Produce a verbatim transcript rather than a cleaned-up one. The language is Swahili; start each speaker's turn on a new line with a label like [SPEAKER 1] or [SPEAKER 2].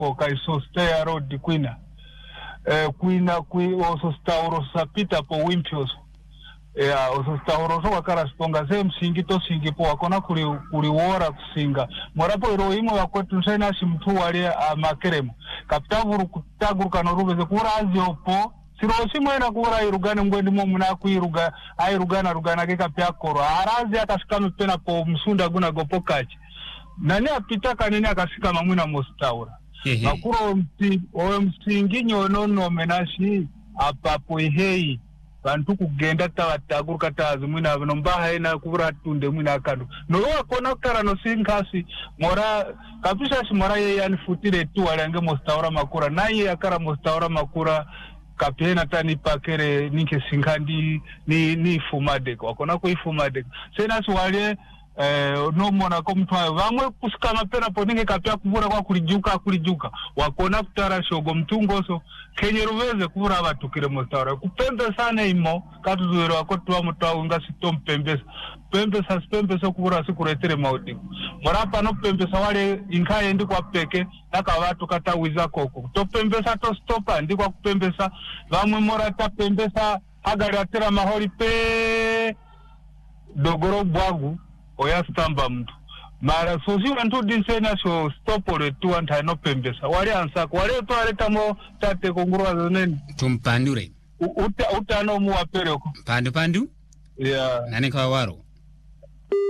[SPEAKER 1] po kai so stay road kuina eh kuina kui oso stauro sapita po wimpios ya oso stauro so wakara sponga ze msingi to singi po akona kuli kuli wora kusinga morapo ro imo yakwetu sena simtu wale makeremo kapitavuru kutaguruka no rubeze kurazi opo siro simwena kura irugana ngwendi mo muna kuiruga airugana rugana ke kapya koro arazi akasikama pena po msunda guna gopokachi nani apita kanini akasika mamuna mostaura makuro mti o msingi nyono no menashi apapo ihei bantu kugenda tawataguruka tazi mwina nombaha ina kura tunde mwina kandu no wakona kara no sinkasi mora kabisa si mora yeye anifutire tu alange mostaura makura naye akara mostaura makura kapena tani pakere ninke sinkandi ni ni fumadeko wakona ko ifumadeko sena swale eh no mona ko mtwa vamwe kusikama pena poninge kapya kuvura kwa kulijuka kulijuka wakona kutara shogo mtungoso kenye ruveze kuvura abatukire mostara kupembe sana imo katuzuro akotwa mutwa nga sitompembesa pembesa pembesa kuvura sikuretere maudi morapa no pembesa wale inkaye ndi kwa peke naka watu kata wiza koko to pembesa to stopa ndi kwa kupembesa vamwe morata pembesa agari atera mahori pe dogoro bwagu oya stamba mtu mara sozi wantu dinsena so stopore tu anta no pembesa wale ansako wale to aletamo tate kongurwa zoneni
[SPEAKER 2] tumpandure
[SPEAKER 1] uta uta no muwapere ko
[SPEAKER 2] pandu pandu
[SPEAKER 1] yeah
[SPEAKER 2] nani kwa waro